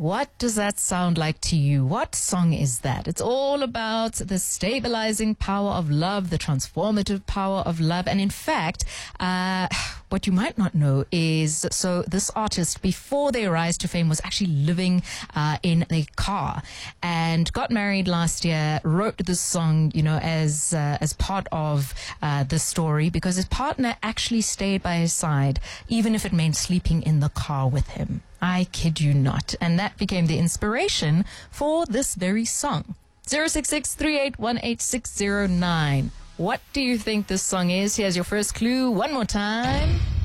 What does that sound like to you? What song is that? It's all about the stabilizing power of love, the transformative power of love. And in fact, what you might not know is, so this artist, before they rise to fame, was actually living in a car and got married last year, wrote this song, as part of the story, because his partner actually stayed by his side, even if it meant sleeping in the car with him. I kid you not. And that became the inspiration for this very song. 066-3818-609. What do you think this song is? Here's your first clue one more time.